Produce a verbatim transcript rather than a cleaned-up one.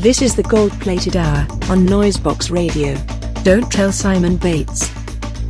This is the Gold Plated Hour on Noisebox Radio. Don't tell Simon Bates.